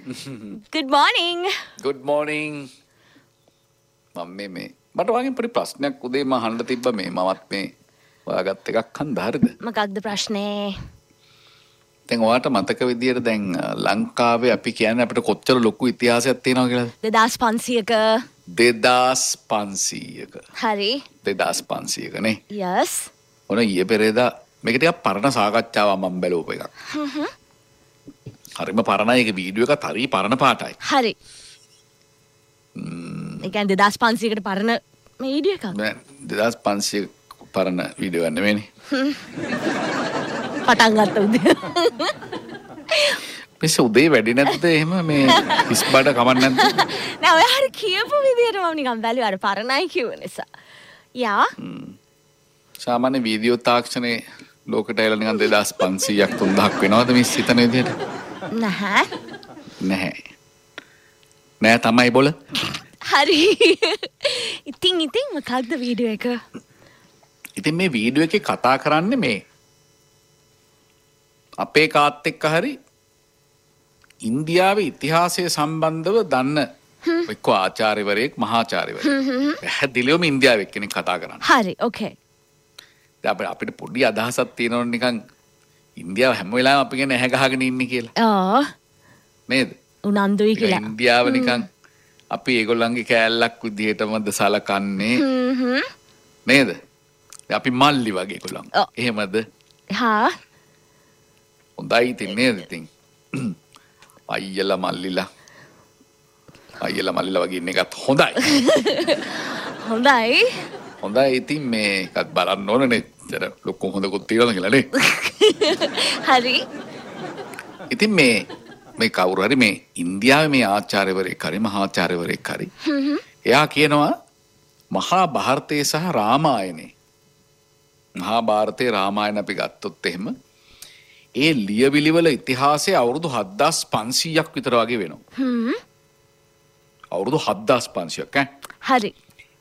Good morning. Good morning. මම මේ මට වගේ පොඩි ප්‍රශ්නයක් උදේ මම අහන්න තිබ්බා මමත් මේ ඔයාගත් එකක් හන්ද හරිද? මොකක්ද ප්‍රශ්නේ? දැන් ඔයාට මතක විදියට දැන් ලංකාවේ අපි කියන්නේ අපිට කොච්චර ලොකු ඉතිහාසයක් තියෙනවා කියලාද? 2500ක. 2500ක. හරි. 2500ක නේ? Yes. ඔන ඊයේ පෙරේදා මේක ටිකක් පරණ සාකච්ඡාවක් මම බැලුවා එකක්. හරිම පරණයි ඒක වීඩියෝ එකත් හරි පරණ පාටයි. හරි. ඒ කියන්නේ 2500කට පරණ මේ වීඩියෝ එකක්. නෑ 2500 පරණ වීඩියෝ එක නෙමෙයිනේ. පටන් ගත්ත උදේ. මිස් උදේ වැඩි නැද්ද එහෙම මේ හිස් බඩ කමක් නැද්ද? නෑ ඔය හරි කියපු විදියට මම නිකන් බැලුවා අර පරණයි කිව්ව නිසා. යා. සාමාන්‍ය වීඩියෝ තාක්ෂණේ ලෝකෙට ඇවිල්ලා නිකන් 2500ක් 3000ක් වෙනවද මිස් හිතන විදියට? නැහැ. නැහැ. නෑ තමයි බොල. හරි. ඉතින් මොකක්ද වීඩියෝ එක? ඉතින් මේ වීඩියෝ එකේ කතා කරන්නේ මේ අපේ කාත් එක්ක හරි ඉන්දියාවේ ඉතිහාසය සම්බන්ධව දන්න එක්ක ආචාර්යවරයෙක් මහාචාර්යවරයෙක්. පැහැදිලිවම ඉන්දියාවේ කෙනෙක් කතා කරන්නේ. හරි, ඕකේ. දැන් අපිට පොඩි අදහසක් තියෙනවනේ නිකන් ඉන්දියාව හැම වෙලාවෙම අපි ගැන ඇහැ ගහගෙන ඉන්නේ කියලා. ආ. නේද? උනන්දුයි කියලා. ඉන්දියාව නිකන් අපි ඒගොල්ලන්ගේ කෑල්ලක් විදිහටමද සලකන්නේ. නේද? අපි මල්ලි වගේ ඒගොල්ලන්. එහෙමද? හා. හොඳයි ඉතින් නේද ඉතින්. අයියලා මල්ලිලා වගේ ඉන්න එකත් හොඳයි. හොඳයි. හොඳයි ඉතින් මේකත් බලන්න ඕනනේ. ජර ලොකු හොඳකුත් තියෙනවා කියලා නේ. හරි. ඉතින් මේ කවුරු හරි මේ ඉන්දියාවේ මේ ආචාර්යවරයෙක් හරි මහාචාර්යවරයෙක් හරි එයා කියනවා මහා භාරතයේ සහ රාමායනේ මහා භාරතයේ රාමායන අපි ගත්තොත් එහෙම ඒ ලියවිලිවල ඉතිහාසය අවුරුදු 7500ක් විතර වගේ වෙනවා. අවුරුදු 7500ක් හරි.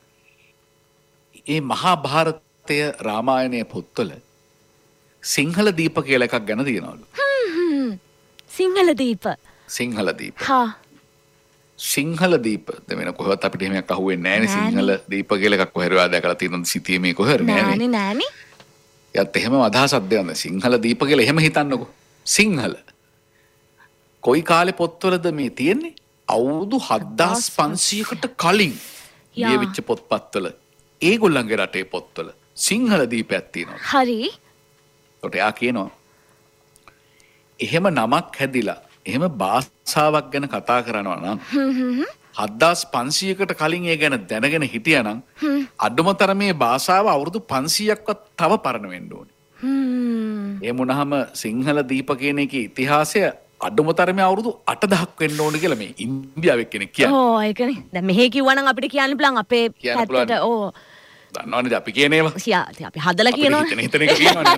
ඒ මහා භාරතය රාමායනයේ පොත්වල සිංහල දීප කියලා එකක් ගැන තියෙනවලු. සිංහල දීප. සිංහල දීප. හා. සිංහල දීප දෙවෙන කොහෙවත් අපිට එහෙම එකක් අහුවෙන්නේ නැහැ නේ. සිංහල දීප කියලා එකක් කොහෙරව දැකලා තියෙනවද සිටියේ මේ කොහෙර නෑනේ. නෑනේ. යත් එහෙම අදහසක් දෙන්න. සිංහල දීප කියලා එහෙම හිතන්නකෝ. සිංහල. කොයි කාලේ පොත්වලද මේ තියෙන්නේ? අවුරුදු 7500කට කලින් ලියවිච්ච පොත්පත්වල ඒගොල්ලන්ගේ රටේ පොත්වල සිංහල දීපයක් තියෙනවා. හරි. ඒකට එයා කියනවා එහෙම නමක් හැදිලා එහෙම භාෂාවක් ගැන කතා කරනවා නම් 7500කට කලින් ඒ ගැන දැනගෙන හිටියානම් අඩුම තරමේ භාෂාව අවුරුදු 500ක්වත් තව පරණ වෙන්න ඕනේ. එහෙම වුණාම සිංහල දීප කියන එකේ ඉතිහාසය අඩුම තරමේ අවුරුදු 8000ක් වෙන්න ඕනේ කියලා මේ ඉන්දියාවේ කෙනෙක් කියන්නේ. ඕ ඒකනේ. දැන් මෙහෙ කිව්වනම් අපිට කියන්න පුළුවන් අපේ පැත්තට ඕ දන්නවනේ අපි කියන ඒවා. අපි හදලා කියනවා. හිතන එක කියනවනේ.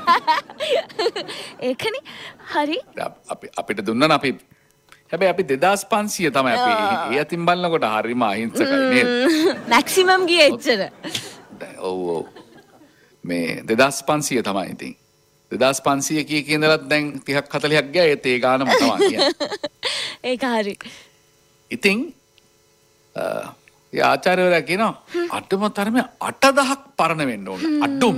ඒකනේ. හරි. අපිට දුන්නා අපි හැබැයි අපි 2500 තමයි අපි ඒ අතින් බලනකොට හරිම අහිංසකයි නේද? මැක්සිමම් ගියේ එච්චර. ඔව් මේ 2500 තමයි ඉතින්. 2500 කී ඉඳලා දැන් 30ක් 40ක් ගියා ඒත් ඒ ගානම තමයි කියන්නේ. ඒක හරි. ඉතින් ඒ ආචාර්යවරයා කියනවා අඩුම තරමේ 8000ක් පරණ වෙන්න ඕන අඩුම.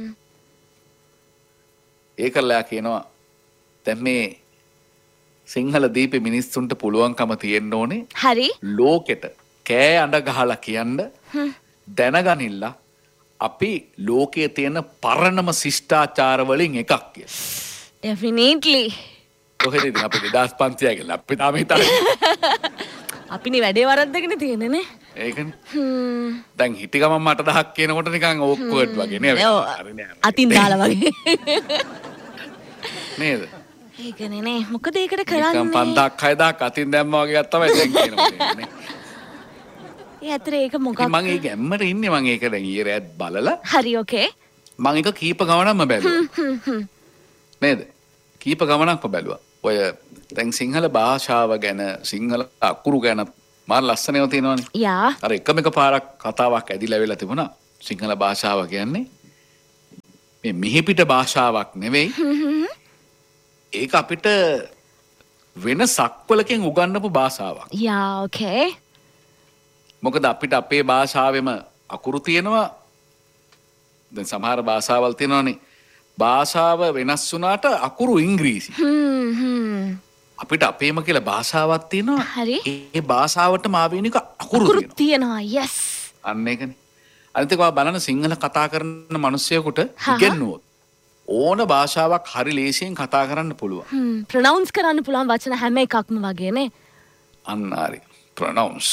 ඒකලා කියනවා දැන් මේ සිංහල දීපේ මිනිස්සුන්ට පුළුවන්කම තියෙන්න ඕනේ. හරි. ලෝකෙට කෑ අඬ ගහලා කියන්න දැනගනින්න අපි ලෝකයේ තියෙන පරණම ශිෂ්ටාචාර වලින් එකක් කියලා. Definitely. කොහෙද ඉතින් අපි 2500 කියලා අපි තාම හිතන්නේ. අපිනේ වැඩේ වරද්දගෙන තියෙන්නේ නේ. ඒකනේ. දැන් හිටි ගමන් 8000ක් කියනකොට නිකන් ඕක්වර්ඩ් වගේ නේද? අතින් දාලා වගේ. නේද? ඒකනේ නේ. මොකද ඒකට කරන්නේ? නිකන් 5000ක් 6000ක් අතින් දැම්මා වගේ තමයි දැන් කියනවා නේ. ඒ අතර ඒක මොකක්ද? මම ඒ ගැම්මට ඉන්නේ මම ඒක දැන් ඊයේ රැත් බලලා. හරි ඕකේ. මම ඒක කීප ගමනක්ම බැලුවා. නේද? කීප ගමනක්ම බැලුවා. ඔය දැන් සිංහල භාෂාව ගැන සිංහල අකුරු ගැන මාර ලස්සනව තියෙනවනේ. යා. අර එකම එක පාරක් කතාවක් ඇදිලා වෙලා තිබුණා. සිංහල භාෂාව කියන්නේ මේ මිහිපිට භාෂාවක් නෙවෙයි. ඒක අපිට වෙන සක්වලකින් උගන්නපු භාෂාවක්. යා ඕකේ. මොකද අපිට අපේ භාෂාවෙම අකුරු තියෙනවා. දැන් සමහර භාෂාවල් තියෙනවානේ. භාෂාව වෙනස් වුණාට අකුරු ඉංග්‍රීසි. අපිට අපේම කියලා භාෂාවක් තියෙනවා. හරි. ඒ භාෂාවටම ආවේනික අකුරු තියෙනවා. yes. අන්න ඒකනේ. අනිත් එක බලන්න සිංහල කතා කරන මිනිස්සුයෙකුට ඉගෙනුවොත් ඕන භාෂාවක් හරි ලේසියෙන් කතා කරන්න පුළුවන්. ප්‍රොනවුන්ස් කරන්න පුළුවන් වචන හැම එකක්ම වගේනේ. අන්න හරි. ප්‍රොනවුන්ස්.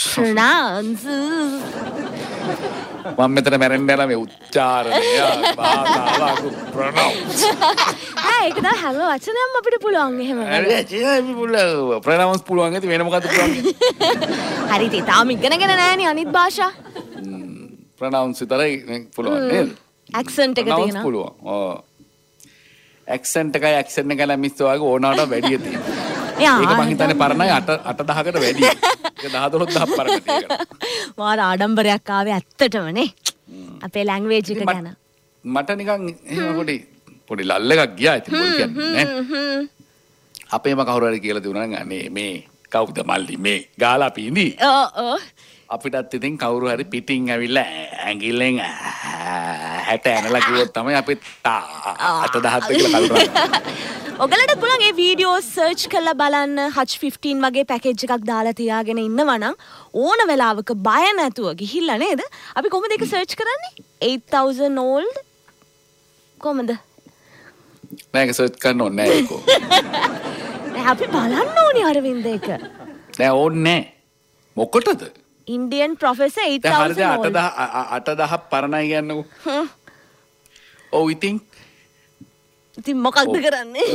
මම මෙතන මැරෙන්න යනවා මේ උච්චාරණය භාෂාව ප්‍රොනවුන්ස්. ඒක තමයි හැම වචනයක්ම අපිට පුළුවන් එහෙම. ප්‍රොනවුන්ස් පුළුවන් ඇති වෙන මොකද්ද පුළුවන්? හරි ඉතින් තාම ඉගෙනගෙන නැහැනේ අනිත් භාෂා. ප්‍රොනවුන්ස් විතරයි පුළුවන් නේද? ඇක්සන්ට් එක තියෙනවා. පුළුවන්. ඔව්. ඇක්සන්ට් එකයි ඇක්සන්ට් එක ගැන මිස් ඔයාගේ ඕනකට වැඩිය තියෙනවා. ඒක මං හිතන්නේ පරණයි 8-10කට වැඩි. ඒක 10-12 පරකට ඒක. මාර ආඩම්බරයක් ආවේ ඇත්තටම නේ. අපේ ලැන්ග්වේජ් එක ගැන. මට නිකන් එහෙම පොඩි ලල් එකක් ගියා ඉතින් මොකද කියන්නේ නේ. අපේම කවුරු හරි කියලා දුන්නා නම් මේ කවුද මල්ලි මේ ගාලා අපි ඉඳි. ඔව්. අපිටත් ඉතින් කවුරු හරි පිටින් ඇවිල්ලා ඇඟිල්ලෙන් 60 ඇනලා කිව්වොත් තමයි අපි 8-10 කියලා කල්පනා. ඔගලට පුළුවන් ඒ වීඩියෝ සර්ච් කරලා බලන්න H15 වගේ පැකේජ් එකක් දාලා තියාගෙන ඉන්නවා නම් ඕන වෙලාවක බය නැතුව ගිහිල්ලා නේද? අපි කොහොමද ඒක සර්ච් කරන්නේ? 8000 old කොහමද? මේක සර්ච් කරන්න ඕනේ නෑ ඒකෝ. අපි බලන්න ඕනේ අරවින්ද ඒක. නෑ ඕනේ නෑ. මොකටද? Indian professor 8000 old. 8-10 පරණයි කියන්නකෝ. ඔව් ඉතින් මොකක්ද කරන්නේ?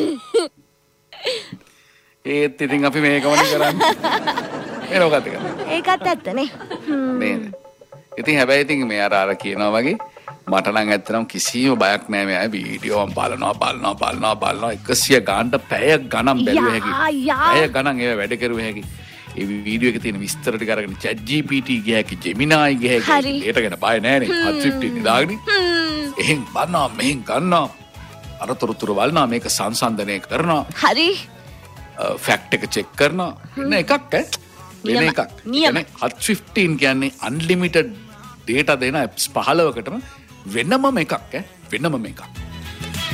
ඒත් ඉතින් අපි මේකමනේ කරන්නේ. මේ මොකක්ද කරන්නේ? ඒකත් ඇත්තනේ. නේද? ඉතින් හැබැයි ඉතින් මේ අර කියනවා වගේ මට නම් ඇත්තනම් කිසිම බයක් නෑ මේ වීඩියෝ මම බලනවා 100 ගානට පැය ගණන් බැලුව හැකි. පැය ගණන් ඒව වැඩ කරුව හැකි. ඒ වීඩියෝ එකේ තියෙන විස්තර ටික අරගෙන chat GPT ගිය හැකි Gemini ගිය හැකි. ඒකට ගැන බය නෑනේ. H15 දාගෙන. එහෙන් බලනවා මෙහෙන් ගන්නවා. අර තොරතුරු බලනවා මේක සංසන්දනය කරනවා. හරි. ෆැක්ට් එක චෙක් කරනවා. වෙන එකක් වෙන එකක්. කියන්නේ H15 කියන්නේ unlimited data දෙන apps 15කටම වෙනම එකක් වෙනම එකක්.